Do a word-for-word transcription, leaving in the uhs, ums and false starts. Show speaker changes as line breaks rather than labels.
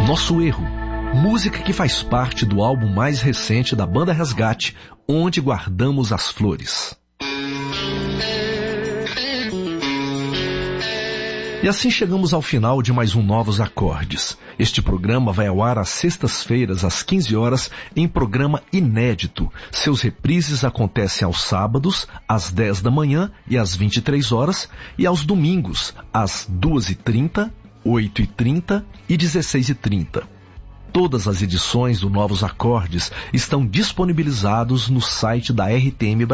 Nosso Erro, música que faz parte do álbum mais recente da banda Resgate, Onde Guardamos as Flores. E assim chegamos ao final de mais um Novos Acordes. Este programa vai ao ar às sextas-feiras, às quinze horas, em programa inédito. Seus reprises acontecem aos sábados, às dez da manhã e às vinte e três horas, e aos domingos, às duas e trinta, oito e trinta e dezesseis e trinta. Todas as edições do Novos Acordes estão disponibilizados no site da R T M